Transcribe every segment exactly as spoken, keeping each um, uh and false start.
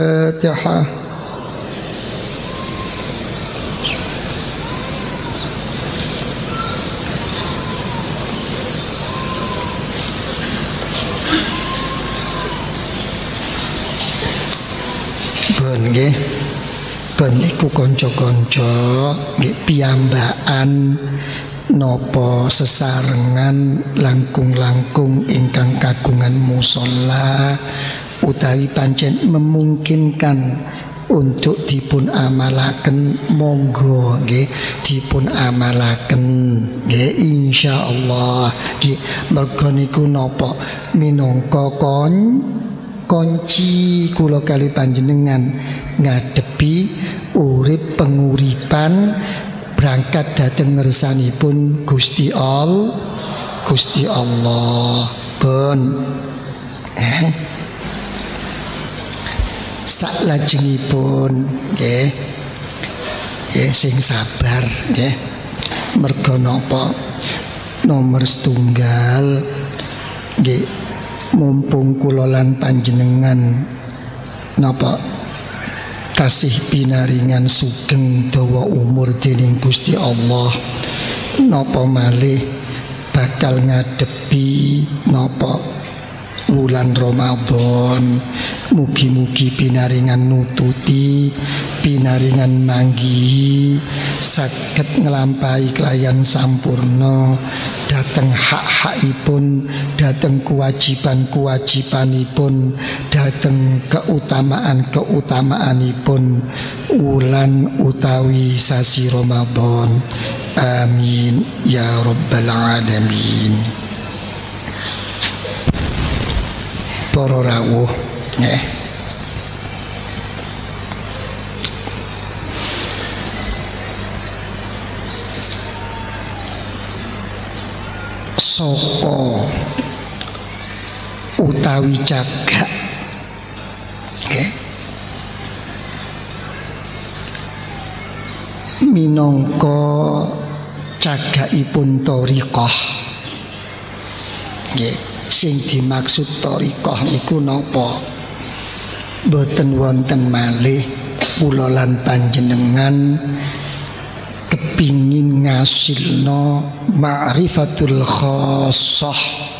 Fatihah. Ben nggih, ben iku kanca-kanca nggih piyambakan napa sesarengan langkung-langkung ingkang kagungan musala utawi pancen memungkinkan untuk dipun amalaken, monggo nggih dipun amalaken nggih insyaallah nggih. Merga niku napa minangka kon kunci kula kali panjenengan ngadepi urip penguripan berangkat dateng ngersanipun Gusti Allah Gusti Allah pun eh saklajengipun nggih nggih sing sabar nggih. Merga napa nomor setunggal nggih mumpung kula lan panjenengan napa tasih pinaringan sugeng dawa umur dening Gusti Allah, napa malih bakal ngadepi napa wulan Ramadan. Mugi-mugi pinaringan nututi, pinaringan manggihi saged nglampahi kelayan sampurna dateng hak-hakipun, dateng kewajiban-kewajibanipun, dateng keutamaan-keutamaanipun wulan utawi sasi Ramadan. Amin ya rabbal alamin. Para rawuh nggih, saka utawi cagak nggih minangka cagakipun thariqah nggih. Sing dimaksud thariqah niku napa? Boten wonten malih kula lan panjenengan kepingin ngasilno ma'rifatul khassah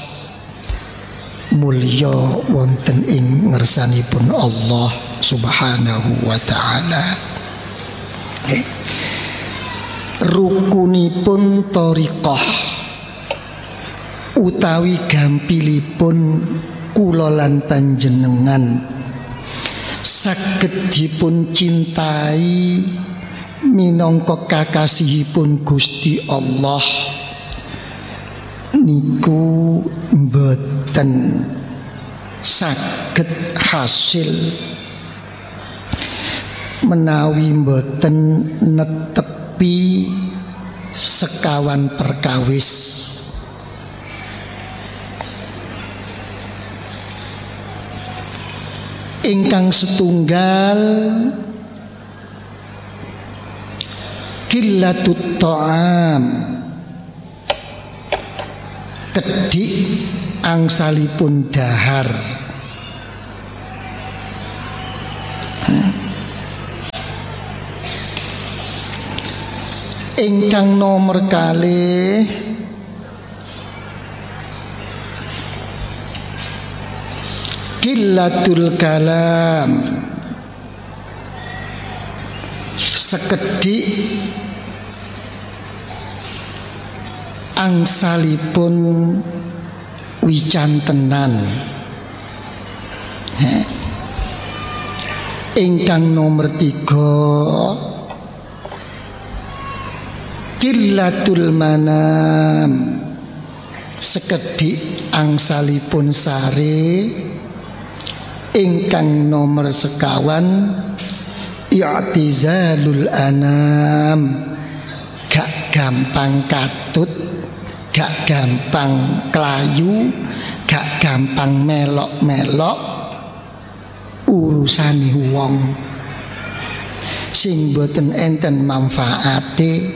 mulya wonten ing ngersanipun Allah Subhanahu wa taala. Eh, rukunipun thariqah utawi gampilipun kula lan panjenengan saged dipun cintai minangka kakasihipun Gusti Allah niku mboten saged hasil menawi mboten netepi sekawan perkawis. Ingkang setunggal qillatut ta'am, kedik angsalipun dahar. Ingkang nomor kalih qillatul kalam, sekedhik angsalipun wicantenan. Ingkang nomor tiga qillatul manam, sekedhik angsalipun sare. Ingkang nomor sekawan i'tizalul anam, gak gampang katut, gak gampang kelayu, gak gampang melok-melok urusane wong sing boten enten manfaate.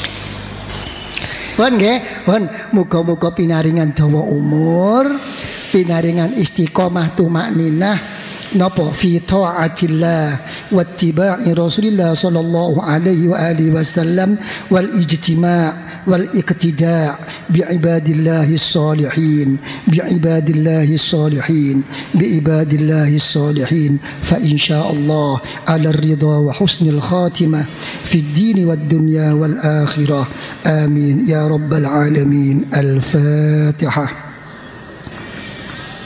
Pun nggih, pun muga-muga pinaringan dawa umur, pinaringan istiqomah tumakninah napa fi taatillah wattiba'i Rasulillah sallallahu alaihi wa alihi wasallam wal ijtima' wal iqtida' bi ibadillahis salihin bi ibadillahis salihin bi ibadillahis salihin fa insyaallah ala ridha wa husnil khatimah fid din wad dunya wal akhirah amin ya rabbal alamin. Al-Fatihah.